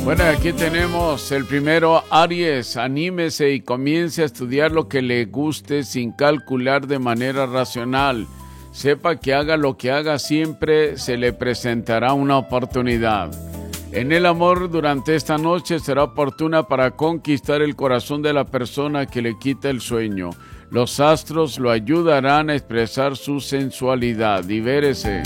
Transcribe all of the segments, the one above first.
Bueno, aquí tenemos el primero, Aries. Anímese y comience a estudiar lo que le guste sin calcular de manera racional. Sepa que haga lo que haga, siempre se le presentará una oportunidad. En el amor, durante esta noche será oportuna para conquistar el corazón de la persona que le quita el sueño. Los astros lo ayudarán a expresar su sensualidad. Libérese.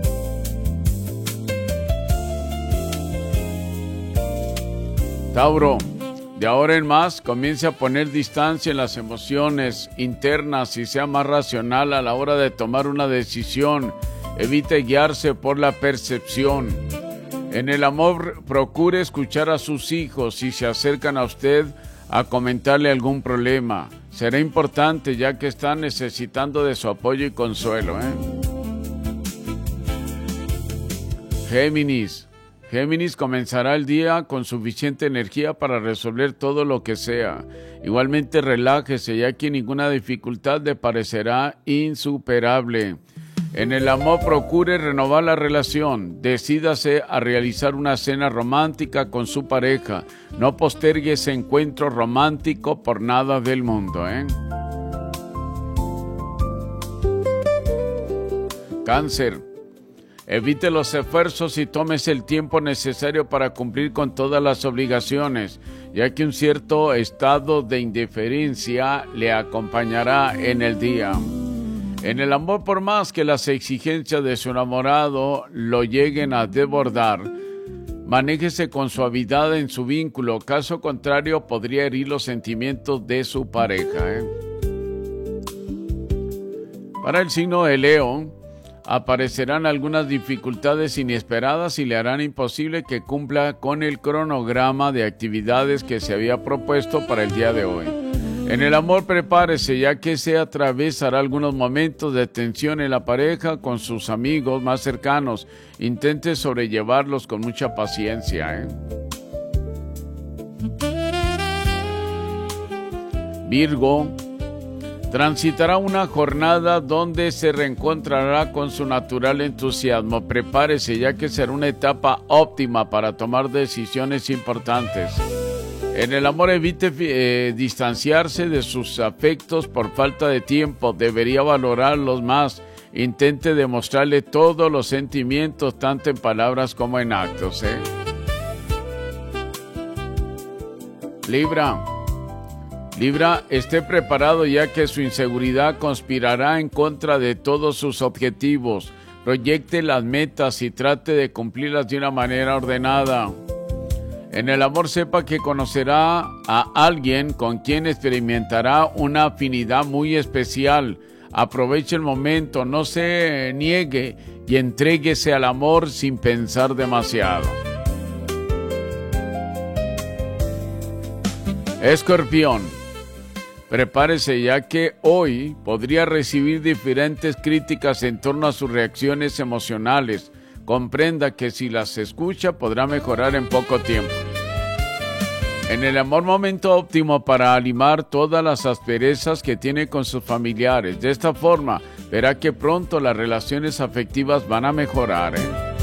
Tauro, de ahora en más, comience a poner distancia en las emociones internas y sea más racional a la hora de tomar una decisión. Evite guiarse por la percepción. En el amor, procure escuchar a sus hijos si se acercan a usted a comentarle algún problema. Será importante ya que están necesitando de su apoyo y consuelo, Géminis. Géminis comenzará el día con suficiente energía para resolver todo lo que sea. Igualmente relájese, ya que ninguna dificultad le parecerá insuperable. En el amor, procure renovar la relación. Decídase a realizar una cena romántica con su pareja. No postergue ese encuentro romántico por nada del mundo, Cáncer. Evite los esfuerzos y tómese el tiempo necesario para cumplir con todas las obligaciones, ya que un cierto estado de indiferencia le acompañará en el día. En el amor, por más que las exigencias de su enamorado lo lleguen a desbordar, manéjese con suavidad en su vínculo, caso contrario podría herir los sentimientos de su pareja. Para el signo de Leo, aparecerán algunas dificultades inesperadas y le harán imposible que cumpla con el cronograma de actividades que se había propuesto para el día de hoy. En el amor, prepárese, ya que se atravesará algunos momentos de tensión en la pareja con sus amigos más cercanos. Intente sobrellevarlos con mucha paciencia. Virgo. Transitará una jornada donde se reencontrará con su natural entusiasmo. Prepárese, ya que será una etapa óptima para tomar decisiones importantes. En el amor, evite distanciarse de sus afectos por falta de tiempo. Debería valorarlos más. Intente demostrarle todos los sentimientos, tanto en palabras como en actos. Libra, esté preparado, ya que su inseguridad conspirará en contra de todos sus objetivos. Proyecte las metas y trate de cumplirlas de una manera ordenada. En el amor, sepa que conocerá a alguien con quien experimentará una afinidad muy especial. Aproveche el momento, no se niegue y entréguese al amor sin pensar demasiado. Escorpión. Prepárese, ya que hoy podría recibir diferentes críticas en torno a sus reacciones emocionales. Comprenda que si las escucha podrá mejorar en poco tiempo. En el amor, momento óptimo para limar todas las asperezas que tiene con sus familiares. De esta forma, verá que pronto las relaciones afectivas van a mejorar.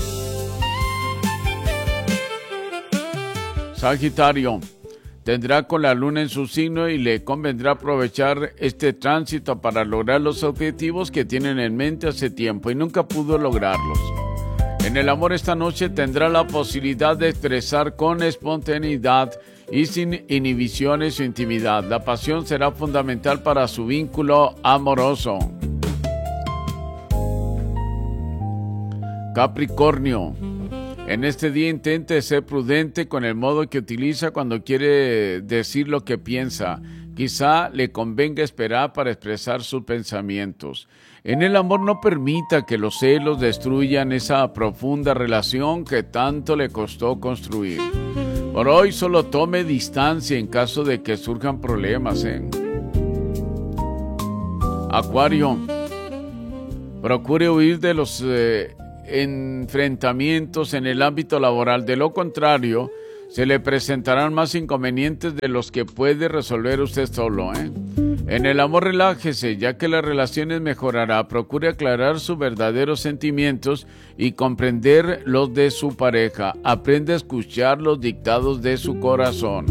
Sagitario. Tendrá con la luna en su signo y le convendrá aprovechar este tránsito para lograr los objetivos que tienen en mente hace tiempo y nunca pudo lograrlos. En el amor, esta noche tendrá la posibilidad de expresar con espontaneidad y sin inhibiciones su intimidad. La pasión será fundamental para su vínculo amoroso. Capricornio. En este día intente ser prudente con el modo que utiliza cuando quiere decir lo que piensa. Quizá le convenga esperar para expresar sus pensamientos. En el amor, no permita que los celos destruyan esa profunda relación que tanto le costó construir. Por hoy solo tome distancia en caso de que surjan problemas. Acuario. Procure huir de los enfrentamientos en el ámbito laboral. De lo contrario, se le presentarán más inconvenientes de los que puede resolver usted solo. En el amor relájese, ya que las relaciones mejorará. Procure aclarar sus verdaderos sentimientos y comprender los de su pareja. Aprende a escuchar los dictados de su corazón.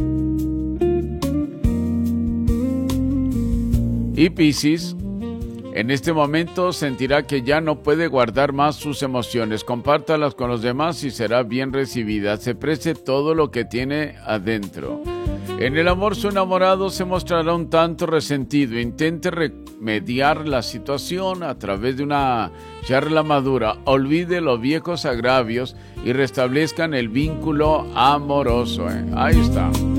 Y Piscis, en este momento sentirá que ya no puede guardar más sus emociones. Compártalas con los demás y será bien recibida. Se exprese todo lo que tiene adentro. En el amor, su enamorado se mostrará un tanto resentido. Intente remediar la situación a través de una charla madura. Olvide los viejos agravios y restablezcan el vínculo amoroso. Ahí está.